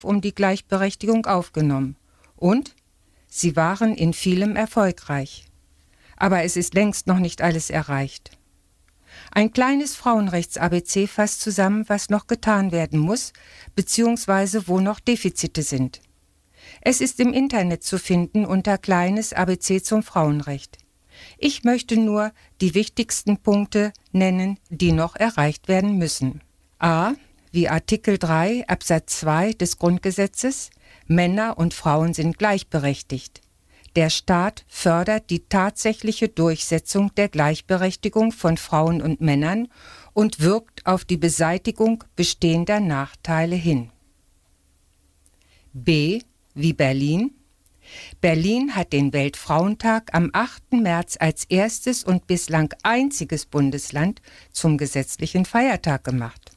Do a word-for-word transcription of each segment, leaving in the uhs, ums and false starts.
um die Gleichberechtigung aufgenommen. Und sie waren in vielem erfolgreich. Aber es ist längst noch nicht alles erreicht. Ein kleines Frauenrechts-A B C fasst zusammen, was noch getan werden muss, beziehungsweise wo noch Defizite sind. Es ist im Internet zu finden unter Kleines A B C zum Frauenrecht. Ich möchte nur die wichtigsten Punkte nennen, die noch erreicht werden müssen. A. Wie Artikel drei Absatz zwei des Grundgesetzes: Männer und Frauen sind gleichberechtigt. Der Staat fördert die tatsächliche Durchsetzung der Gleichberechtigung von Frauen und Männern und wirkt auf die Beseitigung bestehender Nachteile hin. B. Wie Berlin. Berlin hat den Weltfrauentag am achten März als erstes und bislang einziges Bundesland zum gesetzlichen Feiertag gemacht.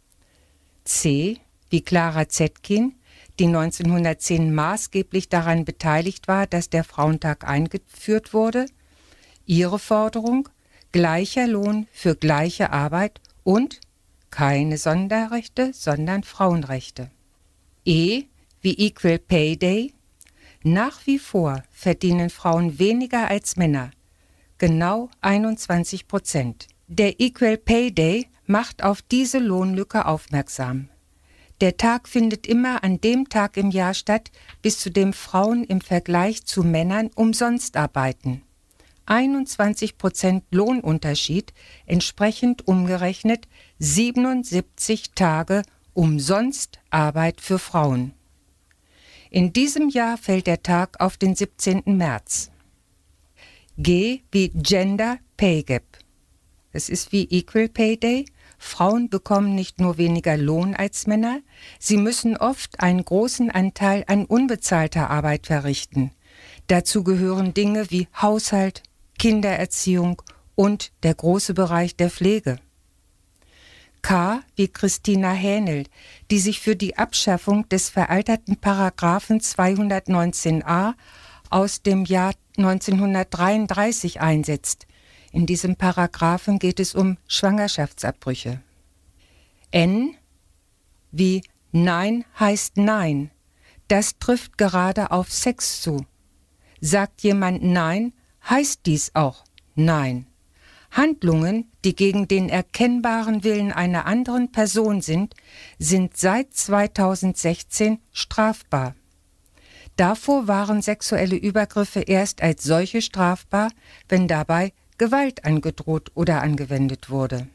C. Wie Clara Zetkin, die neunzehnhundertzehn maßgeblich daran beteiligt war, dass der Frauentag eingeführt wurde. Ihre Forderung: gleicher Lohn für gleiche Arbeit und keine Sonderrechte, sondern Frauenrechte. E. Wie Equal Pay Day. Nach wie vor verdienen Frauen weniger als Männer, genau einundzwanzig Prozent. Der Equal Pay Day macht auf diese Lohnlücke aufmerksam. Der Tag findet immer an dem Tag im Jahr statt, bis zu dem Frauen im Vergleich zu Männern umsonst arbeiten. einundzwanzig Prozent Lohnunterschied, entsprechend umgerechnet siebenundsiebzig Tage umsonst Arbeit für Frauen. In diesem Jahr fällt der Tag auf den siebzehnten März. G wie Gender Pay Gap. Es ist wie Equal Pay Day. Frauen bekommen nicht nur weniger Lohn als Männer, sie müssen oft einen großen Anteil an unbezahlter Arbeit verrichten. Dazu gehören Dinge wie Haushalt, Kindererziehung und der große Bereich der Pflege. K wie Christina Hähnel, die sich für die Abschaffung des veralterten Paragraphen zweihundertneunzehn a aus dem Jahr neunzehnhundertdreiunddreißig einsetzt. In diesem Paragraphen geht es um Schwangerschaftsabbrüche. N wie Nein heißt Nein. Das trifft gerade auf Sex zu. Sagt jemand Nein, heißt dies auch Nein. Handlungen, die gegen den erkennbaren Willen einer anderen Person sind, sind seit zweitausendsechzehn strafbar. Davor waren sexuelle Übergriffe erst als solche strafbar, wenn dabei Gewalt angedroht oder angewendet wurde.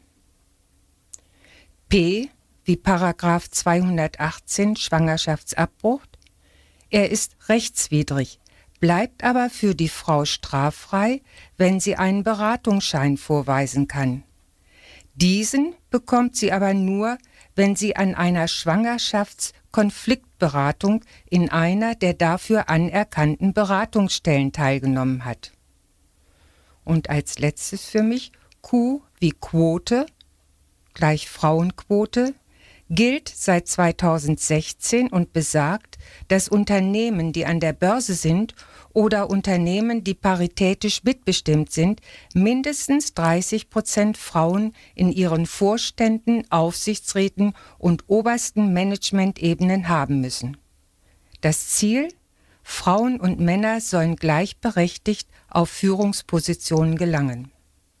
P wie Paragraph zweihundertachtzehn Schwangerschaftsabbruch. Er ist rechtswidrig, bleibt aber für die Frau straffrei, wenn sie einen Beratungsschein vorweisen kann. Diesen bekommt sie aber nur, wenn sie an einer Schwangerschaftskonfliktberatung in einer der dafür anerkannten Beratungsstellen teilgenommen hat. Und als letztes für mich Q wie Quote, gleich Frauenquote, gilt seit zweitausendsechzehn und besagt, dass Unternehmen, die an der Börse sind oder Unternehmen, die paritätisch mitbestimmt sind, mindestens dreißig Prozent Frauen in ihren Vorständen, Aufsichtsräten und obersten Managementebenen haben müssen. Das Ziel: Frauen und Männer sollen gleichberechtigt auf Führungspositionen gelangen.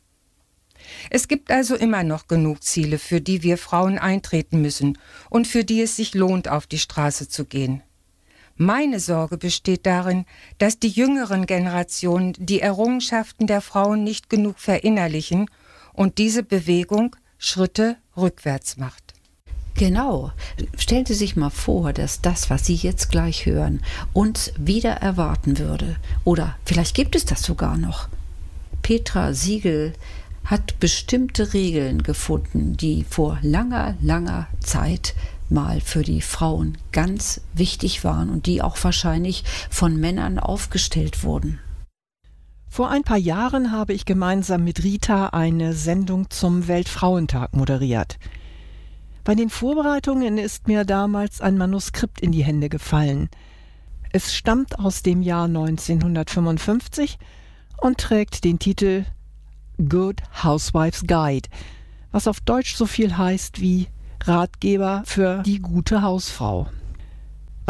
Es gibt also immer noch genug Ziele, für die wir Frauen eintreten müssen und für die es sich lohnt, auf die Straße zu gehen. Meine Sorge besteht darin, dass die jüngeren Generationen die Errungenschaften der Frauen nicht genug verinnerlichen und diese Bewegung Schritte rückwärts macht. Genau. Stellen Sie sich mal vor, dass das, was Sie jetzt gleich hören, uns wieder erwarten würde. Oder vielleicht gibt es das sogar noch. Petra Siegel hat bestimmte Regeln gefunden, die vor langer, langer Zeit mal für die Frauen ganz wichtig waren und die auch wahrscheinlich von Männern aufgestellt wurden. Vor ein paar Jahren habe ich gemeinsam mit Rita eine Sendung zum Weltfrauentag moderiert. Bei den Vorbereitungen ist mir damals ein Manuskript in die Hände gefallen. Es stammt aus dem Jahr neunzehnhundertfünfundfünfzig und trägt den Titel Good Housewife's Guide, was auf Deutsch so viel heißt wie Ratgeber für die gute Hausfrau.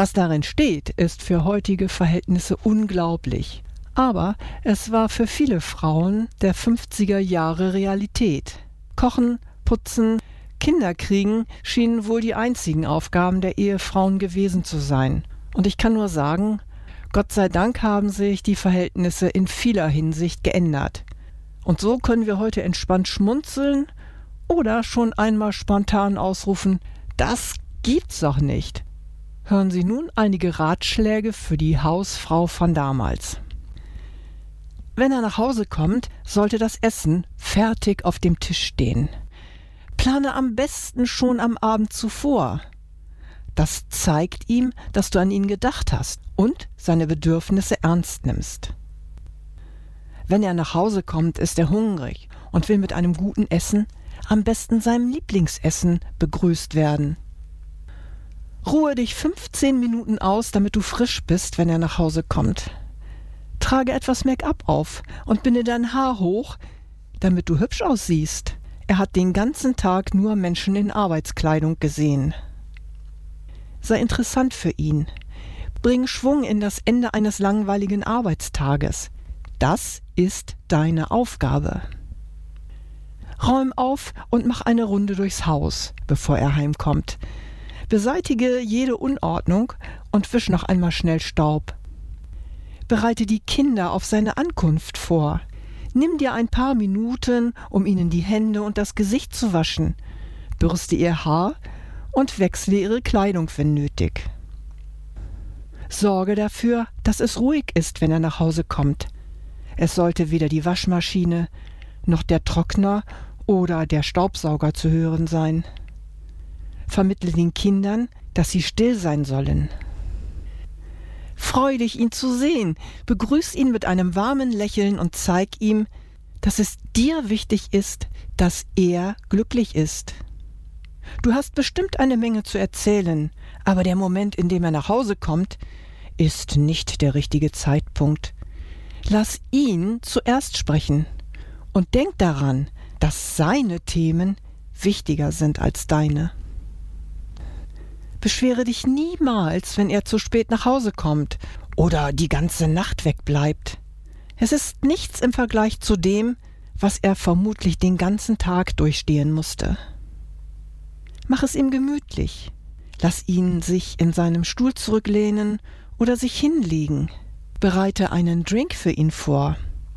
Was darin steht, ist für heutige Verhältnisse unglaublich. Aber es war für viele Frauen der fünfziger Jahre Realität. Kochen, putzen, Kinder kriegen schienen wohl die einzigen Aufgaben der Ehefrauen gewesen zu sein. Und ich kann nur sagen, Gott sei Dank haben sich die Verhältnisse in vieler Hinsicht geändert. Und so können wir heute entspannt schmunzeln oder schon einmal spontan ausrufen, das gibt's doch nicht. Hören Sie nun einige Ratschläge für die Hausfrau von damals. Wenn er nach Hause kommt, sollte das Essen fertig auf dem Tisch stehen. Plane am besten schon am Abend zuvor. Das zeigt ihm, dass du an ihn gedacht hast und seine Bedürfnisse ernst nimmst. Wenn er nach Hause kommt, ist er hungrig und will mit einem guten Essen, am besten seinem Lieblingsessen, begrüßt werden. Ruhe dich fünfzehn Minuten aus, damit du frisch bist, wenn er nach Hause kommt. Trage etwas Make-up auf und binde dein Haar hoch, damit du hübsch aussiehst. Er hat den ganzen Tag nur Menschen in Arbeitskleidung gesehen. Sei interessant für ihn. Bring Schwung in das Ende eines langweiligen Arbeitstages. Das ist deine Aufgabe. Räum auf und mach eine Runde durchs Haus, bevor er heimkommt. Beseitige jede Unordnung und wisch noch einmal schnell Staub. Bereite die Kinder auf seine Ankunft vor. Nimm dir ein paar Minuten, um ihnen die Hände und das Gesicht zu waschen. Bürste ihr Haar und wechsle ihre Kleidung, wenn nötig. Sorge dafür, dass es ruhig ist, wenn er nach Hause kommt. Es sollte weder die Waschmaschine noch der Trockner oder der Staubsauger zu hören sein. Vermittle den Kindern, dass sie still sein sollen. Freu dich, ihn zu sehen. Begrüß ihn mit einem warmen Lächeln und zeig ihm, dass es dir wichtig ist, dass er glücklich ist. Du hast bestimmt eine Menge zu erzählen, aber der Moment, in dem er nach Hause kommt, ist nicht der richtige Zeitpunkt. Lass ihn zuerst sprechen und denk daran, dass seine Themen wichtiger sind als deine. Beschwere dich niemals, wenn er zu spät nach Hause kommt oder die ganze Nacht wegbleibt. Es ist nichts im Vergleich zu dem, was er vermutlich den ganzen Tag durchstehen musste. Mach es ihm gemütlich. Lass ihn sich in seinem Stuhl zurücklehnen oder sich hinlegen. Bereite einen Drink für ihn vor.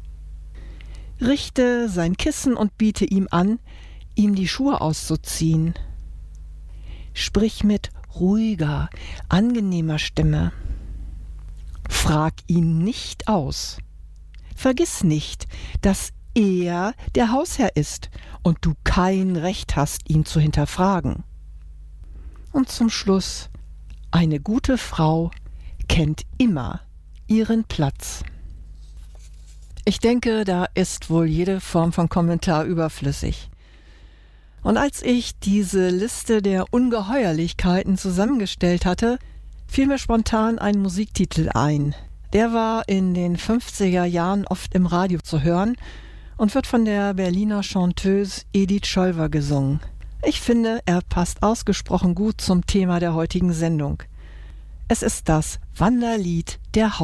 Richte sein Kissen und biete ihm an, ihm die Schuhe auszuziehen. Sprich mit ruhiger, angenehmer Stimme. Frag ihn nicht aus. Vergiss nicht, dass er der Hausherr ist und du kein Recht hast, ihn zu hinterfragen. Und zum Schluss, eine gute Frau kennt immer ihren Platz. Ich denke, da ist wohl jede Form von Kommentar überflüssig. Und als ich diese Liste der Ungeheuerlichkeiten zusammengestellt hatte, fiel mir spontan ein Musiktitel ein. Der war in den fünfziger Jahren oft im Radio zu hören und wird von der Berliner Chanteuse Edith Schollwer gesungen. Ich finde, er passt ausgesprochen gut zum Thema der heutigen Sendung. Es ist das Wanderlied der Haus.